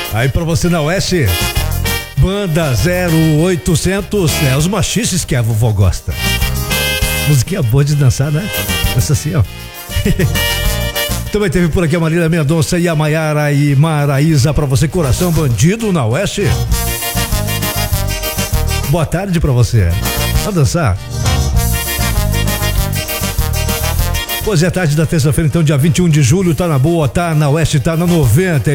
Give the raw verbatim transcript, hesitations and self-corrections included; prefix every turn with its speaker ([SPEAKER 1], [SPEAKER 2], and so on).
[SPEAKER 1] Aí pra você na Oeste, Banda zero oitocentos, é os machices que a vovó gosta. Musiquinha boa de dançar, né? Essa assim, ó. Também teve por aqui a Marília Mendonça e a Maiara e Maraísa pra você, Coração Bandido na Oeste. Boa tarde pra você. Vamos dançar? Hoje é tarde da terça-feira, então, dia vinte e um de julho, tá na boa, tá na Oeste, tá na noventa.